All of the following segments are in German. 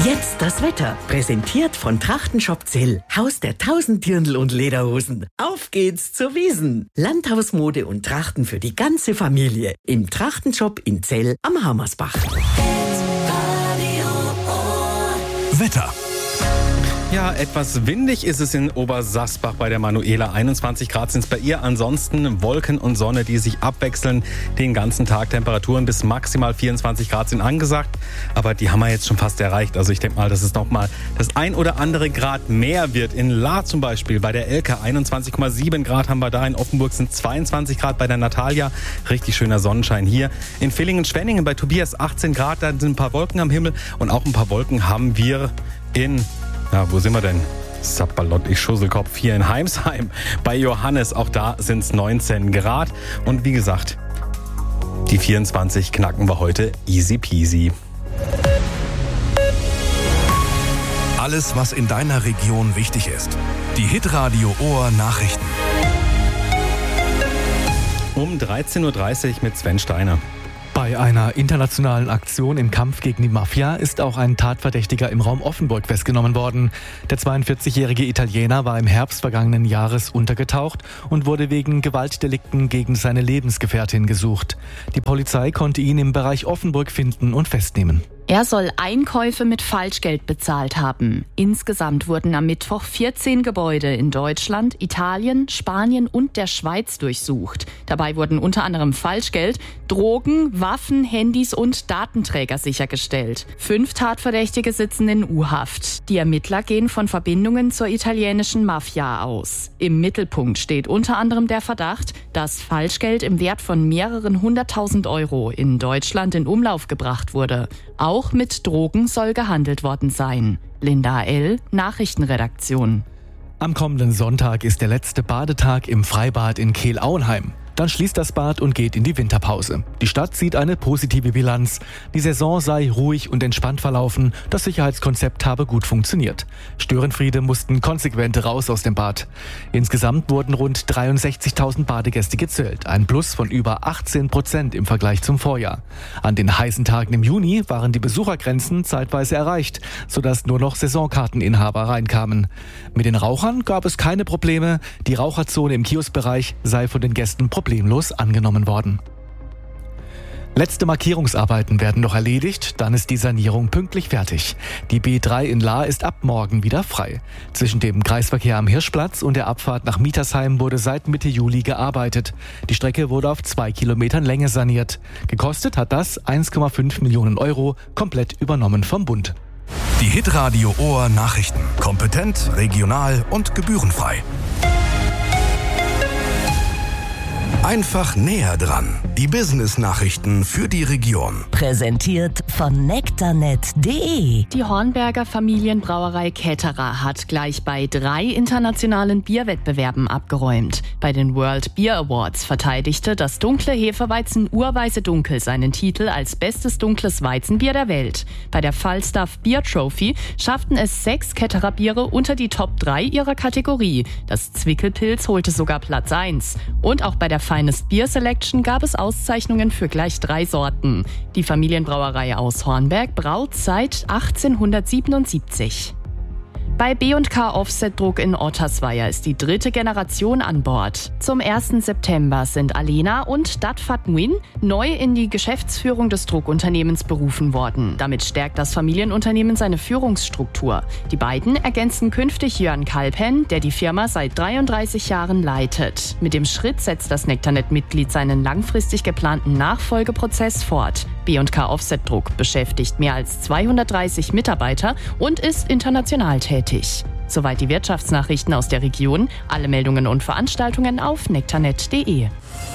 Jetzt das Wetter. Präsentiert von Trachtenshop Zell. Haus der 1000 Dirndl und Lederhosen. Auf geht's zur Wiesn. Landhausmode und Trachten für die ganze Familie. Im Trachtenshop in Zell am Hammersbach. Wetter. Ja, etwas windig ist es in Obersasbach bei der Manuela. 21 Grad sind es bei ihr. Ansonsten Wolken und Sonne, die sich abwechseln den ganzen Tag. Temperaturen bis maximal 24 Grad sind angesagt. Aber die haben wir jetzt schon fast erreicht. Also ich denke mal, dass es noch mal das ein oder andere Grad mehr wird. In Lahr zum Beispiel bei der Elke 21,7 Grad haben wir da. In Offenburg sind 22 Grad bei der Natalia. Richtig schöner Sonnenschein hier. In Villingen-Schwenningen bei Tobias 18 Grad. Da sind ein paar Wolken am Himmel. Und auch ein paar Wolken haben wir in... Ja, wo sind wir denn? Sapperlot, ich Schusselkopf hier in Heimsheim. Bei Johannes, auch da sind es 19 Grad. Und wie gesagt, die 24 knacken wir heute easy peasy. Alles, was in deiner Region wichtig ist. Die Hitradio Ohr Nachrichten. Um 13.30 Uhr mit Sven Steiner. Bei einer internationalen Aktion im Kampf gegen die Mafia ist auch ein Tatverdächtiger im Raum Offenburg festgenommen worden. Der 42-jährige Italiener war im Herbst vergangenen Jahres untergetaucht und wurde wegen Gewaltdelikten gegen seine Lebensgefährtin gesucht. Die Polizei konnte ihn im Bereich Offenburg finden und festnehmen. Er soll Einkäufe mit Falschgeld bezahlt haben. Insgesamt wurden am Mittwoch 14 Gebäude in Deutschland, Italien, Spanien und der Schweiz durchsucht. Dabei wurden unter anderem Falschgeld, Drogen, Waffen, Handys und Datenträger sichergestellt. 5 Tatverdächtige sitzen in U-Haft. Die Ermittler gehen von Verbindungen zur italienischen Mafia aus. Im Mittelpunkt steht unter anderem der Verdacht, dass Falschgeld im Wert von mehreren 100.000 Euro in Deutschland in Umlauf gebracht wurde. Auch mit Drogen soll gehandelt worden sein. Linda L., Nachrichtenredaktion. Am kommenden Sonntag ist der letzte Badetag im Freibad in Kehl-Auenheim. Dann schließt das Bad und geht in die Winterpause. Die Stadt zieht eine positive Bilanz. Die Saison sei ruhig und entspannt verlaufen. Das Sicherheitskonzept habe gut funktioniert. Störenfriede mussten konsequent raus aus dem Bad. Insgesamt wurden rund 63.000 Badegäste gezählt. Ein Plus von über 18% im Vergleich zum Vorjahr. An den heißen Tagen im Juni waren die Besuchergrenzen zeitweise erreicht, sodass nur noch Saisonkarteninhaber reinkamen. Mit den Rauchern gab es keine Probleme. Die Raucherzone im Kioskbereich sei von den Gästen problemlos angenommen worden. Letzte Markierungsarbeiten werden noch erledigt, dann ist die Sanierung pünktlich fertig. Die B3 in Lahr ist ab morgen wieder frei. Zwischen dem Kreisverkehr am Hirschplatz und der Abfahrt nach Mietersheim wurde seit Mitte Juli gearbeitet. Die Strecke wurde auf 2 Kilometern Länge saniert. Gekostet hat das 1,5 Millionen Euro, komplett übernommen vom Bund. Die Hitradio Ohr Nachrichten. Kompetent, regional und gebührenfrei. Einfach näher dran. Die Business-Nachrichten für die Region. Präsentiert von nektarnet.de. Die Hornberger Familienbrauerei Ketterer hat gleich bei 3 internationalen Bierwettbewerben abgeräumt. Bei den World Beer Awards verteidigte das dunkle Hefeweizen Urweise Dunkel seinen Titel als bestes dunkles Weizenbier der Welt. Bei der Falstaff Beer Trophy schafften es 6 Ketterer Biere unter die Top 3 ihrer Kategorie. Das Zwickelpilz holte sogar Platz 1. Und auch bei der Finest Beer Selection gab es Auszeichnungen für gleich 3 Sorten. Die Familienbrauerei aus Hornberg braut seit 1877. Bei B&K Offsetdruck in Ottersweier ist die 3. Generation an Bord. Zum 1. September sind Alena und Datfat Nguyen neu in die Geschäftsführung des Druckunternehmens berufen worden. Damit stärkt das Familienunternehmen seine Führungsstruktur. Die beiden ergänzen künftig Jörn Kalpen, der die Firma seit 33 Jahren leitet. Mit dem Schritt setzt das Nektarnet-Mitglied seinen langfristig geplanten Nachfolgeprozess fort. B&K Offsetdruck beschäftigt mehr als 230 Mitarbeiter und ist international tätig. Soweit die Wirtschaftsnachrichten aus der Region. Alle Meldungen und Veranstaltungen auf nektarnet.de.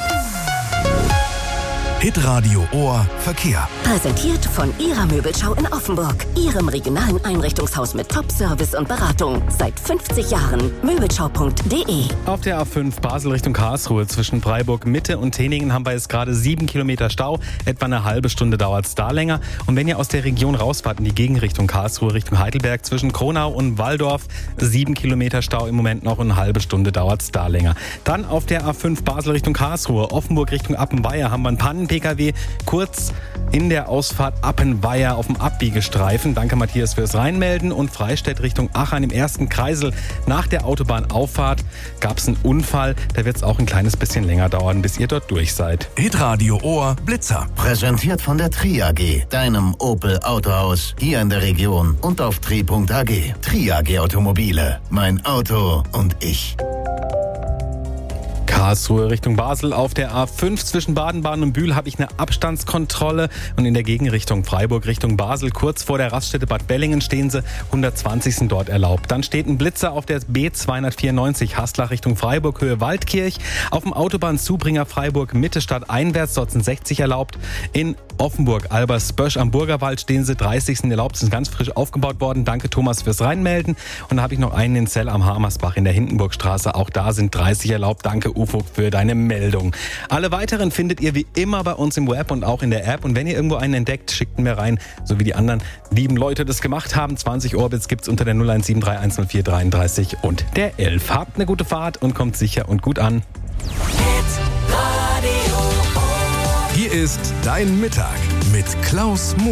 Hitradio Ohr Verkehr. Präsentiert von Ihrer Möbelschau in Offenburg. Ihrem regionalen Einrichtungshaus mit Top-Service und Beratung. Seit 50 Jahren. Möbelschau.de. Auf der A5 Basel Richtung Karlsruhe zwischen Freiburg Mitte und Teningen haben wir jetzt gerade 7 Kilometer Stau. Etwa eine halbe Stunde dauert es da länger. Und wenn ihr aus der Region rausfahrt in die Gegenrichtung Karlsruhe Richtung Heidelberg zwischen Kronau und Walldorf, 7 Kilometer Stau im Moment noch und eine halbe Stunde dauert es da länger. Dann auf der A5 Basel Richtung Karlsruhe, Offenburg Richtung Appenweier haben wir einen Pkw kurz in der Ausfahrt Appenweier auf dem Abbiegestreifen. Danke Matthias fürs Reinmelden. Und Freistädt Richtung Achern im ersten Kreisel nach der Autobahnauffahrt gab es einen Unfall. Da wird es auch ein kleines bisschen länger dauern, bis ihr dort durch seid. Hitradio Ohr Blitzer. Präsentiert von der Tri AG, deinem Opel Autohaus hier in der Region und auf tri.ag. Tri AG Automobile, mein Auto und ich. Karlsruhe Richtung Basel auf der A5 zwischen Baden-Baden und Bühl habe ich eine Abstandskontrolle und in der Gegenrichtung Freiburg Richtung Basel kurz vor der Raststätte Bad Bellingen stehen sie, 120 sind dort erlaubt. Dann steht ein Blitzer auf der B294 Haslach Richtung Freiburg Höhe Waldkirch, auf dem Autobahnzubringer Freiburg Mitte Stadt einwärts, dort sind 60 erlaubt. In Offenburg Albersbösch am Burgerwald stehen sie, 30 sind erlaubt, sind ganz frisch aufgebaut worden. Danke Thomas fürs Reinmelden. Und da habe ich noch einen in Zell am Hamersbach in der Hindenburgstraße, auch da sind 30 erlaubt. Danke Ufo für deine Meldung. Alle weiteren findet ihr wie immer bei uns im Web und auch in der App. Und wenn ihr irgendwo einen entdeckt, schickt ihn mir rein, so wie die anderen lieben Leute das gemacht haben. 20 Orbits gibt's unter der 017310433 und der 11. Habt eine gute Fahrt und kommt sicher und gut an. Hier ist dein Mittag mit Klaus Mu.